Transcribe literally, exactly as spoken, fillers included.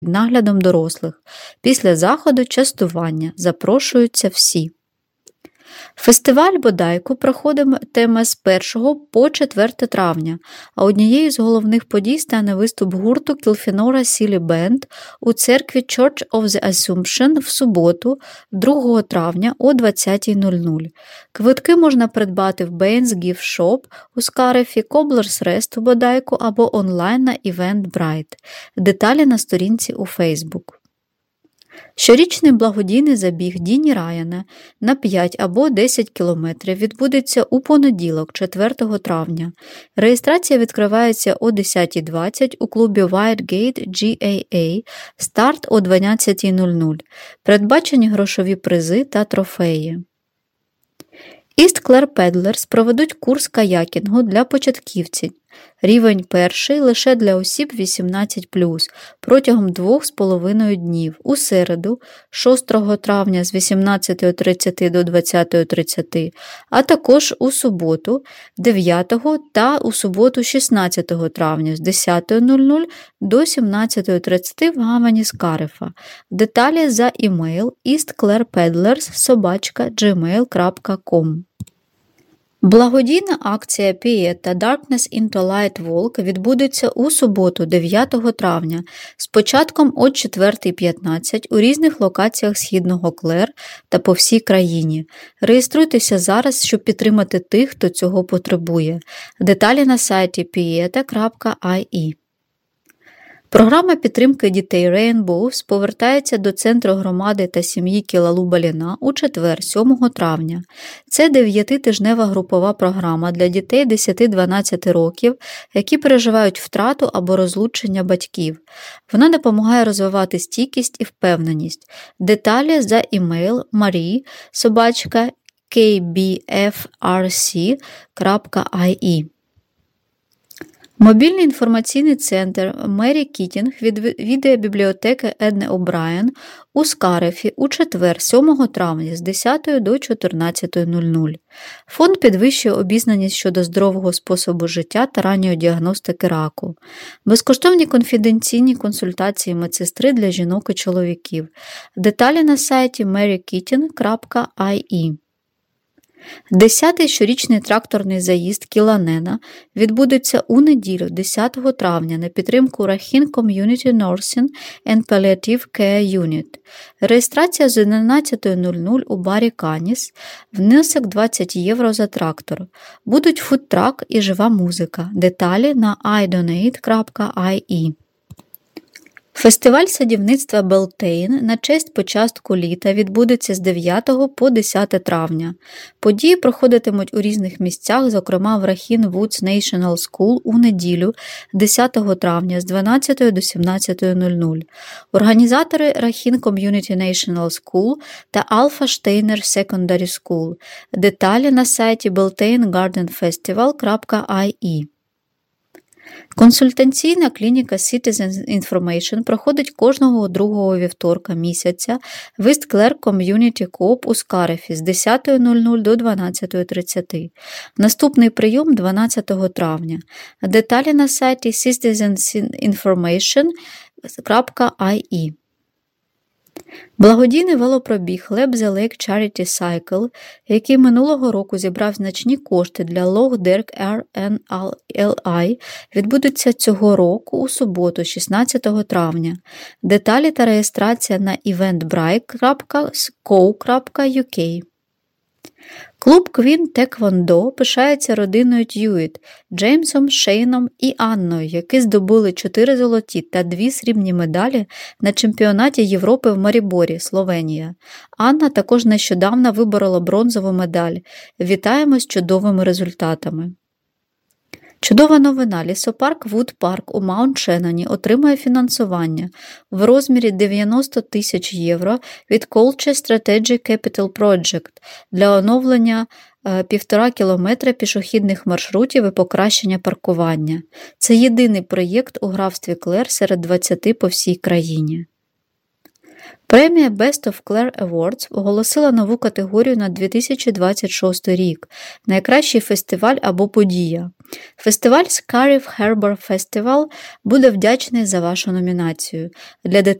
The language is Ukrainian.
наглядом дорослих. Після заходу частування. Запрошуються всі. Фестиваль Бодайко проходитиме з першого по четверте травня, а однією з головних подій стане виступ гурту Кілфінора Сілі Бенд у церкві Church of the Assumption в суботу, другого травня о двадцятій нуль нуль. Квитки можна придбати в Baines Gift Shop у Скарефі, Cobbler's Rest у Бодайко або онлайн на Eventbrite. Деталі на сторінці у Facebook. Щорічний благодійний забіг Діні Райана на п'ять або десять кілометрів відбудеться у понеділок, четвертого травня. Реєстрація відкривається о десятій двадцять у клубі Whitegate джі ей ей, старт о дванадцятій нуль нуль. Передбачені грошові призи та трофеї. East Clare Paddlers проведуть курс каякінгу для початківців. Рівень перший лише для осіб вісімнадцять плюс протягом двох з половиною днів у середу, шостого травня з вісімнадцятої тридцять до двадцятої тридцять, а також у суботу, дев'ятого та у суботу, шістнадцятого травня з десятої нуль нуль до сімнадцятої тридцять в гавані Скарефа. Деталі за імейл eastclarepaddlers собачка джимейл крапка ком. Благодійна акція Pieta Darkness into Light Walk відбудеться у суботу, дев'ятого травня, з початком о четвертій п'ятнадцять у різних локаціях Східного Клер та по всій країні. Реєструйтеся зараз, щоб підтримати тих, хто цього потребує. Деталі на сайті pieta крапка ай і. Програма підтримки дітей Rainbows повертається до Центру громади та сім'ї Кілалу-Баліна у четвер, сьомого травня. Це дев'ятитижнева групова програма для дітей десять-дванадцять років, які переживають втрату або розлучення батьків. Вона допомагає розвивати стійкість і впевненість. Деталі за імейл марі собачка кей бі еф ар сі крапка ай і. Мобільний інформаційний центр Мері Кітінг від відеобібліотеки Едни О'Брайен у Скарефі у четвер, сьомого травня з десятої до чотирнадцятої нуль нуль. Фонд підвищує обізнаність щодо здорового способу життя та ранньої діагностики раку. Безкоштовні конфіденційні консультації медсестри для жінок і чоловіків. Деталі на сайті мері кітінг крапка ай і. Десятий щорічний тракторний заїзд Кіланена відбудеться у неділю, десятого травня, на підтримку Рахін Community Nursing and Palliative Care Unit. Реєстрація з одинадцятої нуль нуль у барі Каніс, внесок двадцять євро за трактор. Будуть фудтрак і жива музика. Деталі на ай донейт крапка ай і. Фестиваль садівництва Белтейн на честь початку літа відбудеться з дев'ятого по десяте травня. Події проходитимуть у різних місцях, зокрема в Рахін Woods National School у неділю, десятого травня з дванадцятої до сімнадцятої нуль нуль. Організатори Рахін Community National School та Alpha Steiner Secondary School. Деталі на сайті белтейн гарден фестивал крапка ай і. Консультаційна клініка Citizen Information проходить кожного другого вівторка місяця в East Clare Community Co-op у Скарефі з десятої нуль нуль до дванадцятої тридцять. Наступний прийом дванадцятого травня. Деталі на сайті citizen information крапка ай і. Благодійний велопробіг Lap the Lake Charity Cycle, який минулого року зібрав значні кошти для Loch Derg ар ен ел ай, відбудеться цього року у суботу, шістнадцятого травня. Деталі та реєстрація на eventbrite крапка co крапка ю кей. Клуб Queen Taekwondo пишається родиною Т'юїт, Джеймсом, Шейном і Анною, які здобули чотири золоті та дві срібні медалі на чемпіонаті Європи в Маріборі, Словенія. Анна також нещодавно виборола бронзову медаль. Вітаємо з чудовими результатами. Чудова новина. Лісопарк Вуд Парк у Маунт-Шеноні отримує фінансування в розмірі дев'яносто тисяч євро від Colche Strategic Capital Project для оновлення півтора кілометра пішохідних маршрутів і покращення паркування. Це єдиний проєкт у графстві Клер серед двадцяти по всій країні. Премія Best of Clare Awards оголосила нову категорію на дві тисячі двадцять шостий рік – найкращий фестиваль або подія. Фестиваль Scariff Harbour Festival буде вдячний за вашу номінацію. Для